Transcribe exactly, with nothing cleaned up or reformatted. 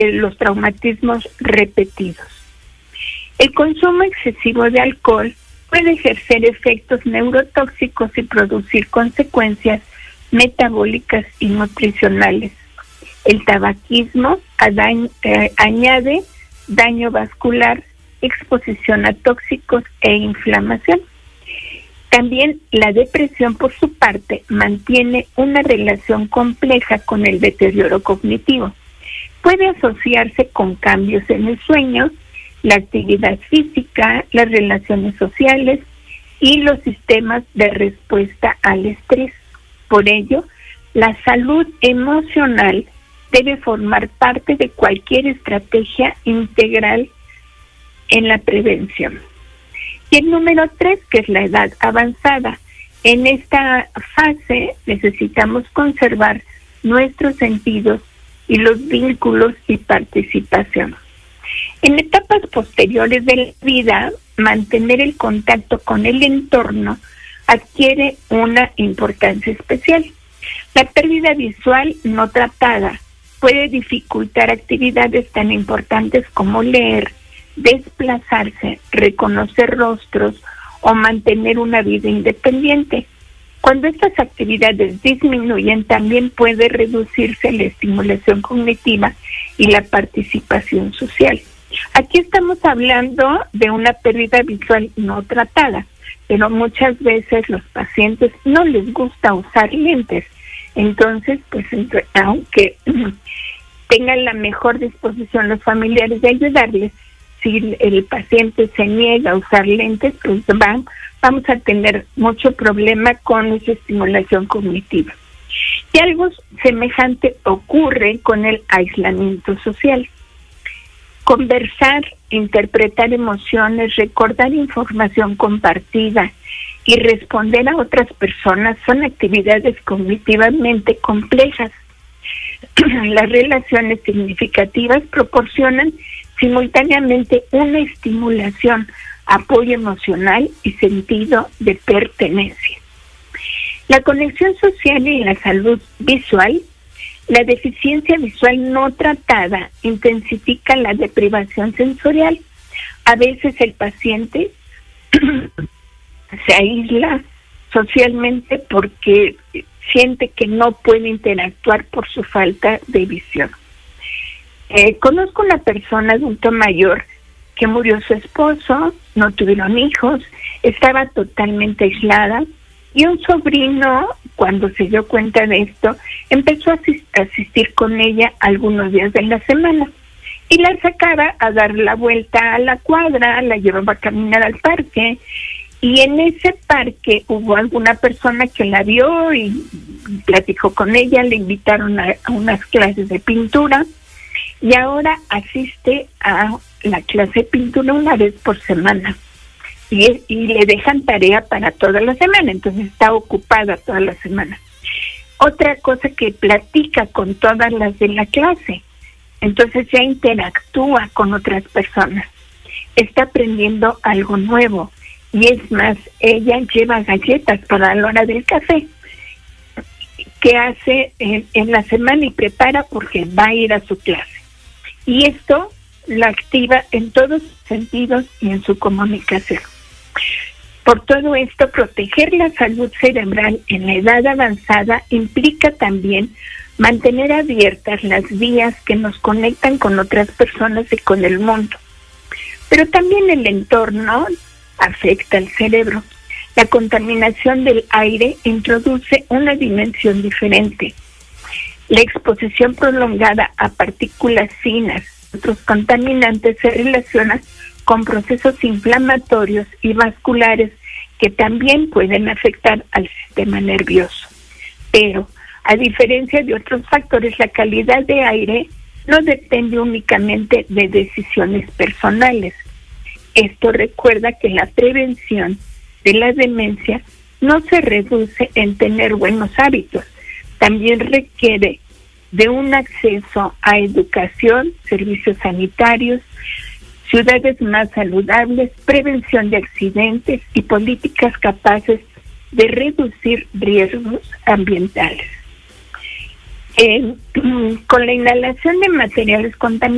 los traumatismos repetidos. El consumo excesivo de alcohol puede ejercer efectos neurotóxicos y producir consecuencias metabólicas y nutricionales. El tabaquismo adañ, eh, añade daño vascular, exposición a tóxicos e inflamación. También la depresión, por su parte, mantiene una relación compleja con el deterioro cognitivo. Puede asociarse con cambios en el sueño, la actividad física, las relaciones sociales y los sistemas de respuesta al estrés. Por ello, la salud emocional debe formar parte de cualquier estrategia integral en la prevención. Y el número tres, que es la edad avanzada. En esta fase necesitamos conservar nuestros sentidos y los vínculos y participación. En etapas posteriores de la vida, mantener el contacto con el entorno adquiere una importancia especial. La pérdida visual no tratada puede dificultar actividades tan importantes como leer, desplazarse, reconocer rostros o mantener una vida independiente. Cuando estas actividades disminuyen, también puede reducirse la estimulación cognitiva y la participación social. Aquí estamos hablando de una pérdida visual no tratada, pero muchas veces los pacientes no les gusta usar lentes. Entonces, pues, aunque tengan la mejor disposición los familiares de ayudarles, si el paciente se niega a usar lentes, pues van, vamos a tener mucho problema con esa estimulación cognitiva. Y algo semejante ocurre con el aislamiento social. Conversar, interpretar emociones, recordar información compartida y responder a otras personas son actividades cognitivamente complejas. Las relaciones significativas proporcionan simultáneamente una estimulación, apoyo emocional y sentido de pertenencia. La conexión social y la salud visual. La deficiencia visual no tratada intensifica la deprivación sensorial. A veces el paciente se aísla socialmente porque siente que no puede interactuar por su falta de visión. Eh, conozco una persona adulta mayor que murió su esposo, no tuvieron hijos, estaba totalmente aislada, y un sobrino, cuando se dio cuenta de esto, empezó a asistir con ella algunos días de la semana y la sacaba a dar la vuelta a la cuadra, la llevaba a caminar al parque, y en ese parque hubo alguna persona que la vio y platicó con ella, le invitaron a, a unas clases de pintura, y ahora asiste a la clase de pintura una vez por semana. Y, y le dejan tarea para toda la semana, entonces está ocupada toda la semana. Otra cosa, que platica con todas las de la clase, entonces ya interactúa con otras personas, está aprendiendo algo nuevo, y es más, ella lleva galletas para la hora del café, que hace en, en la semana y prepara porque va a ir a su clase. Y esto la activa en todos sus sentidos y en su comunicación. Por todo esto, proteger la salud cerebral en la edad avanzada implica también mantener abiertas las vías que nos conectan con otras personas y con el mundo. Pero también el entorno afecta al cerebro. La contaminación del aire introduce una dimensión diferente. La exposición prolongada a partículas finas, otros contaminantes, se relaciona con procesos inflamatorios y vasculares que también pueden afectar al sistema nervioso. Pero, a diferencia de otros factores, la calidad de aire no depende únicamente de decisiones personales. Esto recuerda que la prevención de la demencia no se reduce en tener buenos hábitos, también requiere de un acceso a educación, servicios sanitarios, ciudades más saludables, prevención de accidentes y políticas capaces de reducir riesgos ambientales. Eh, con la inhalación de materiales contaminantes,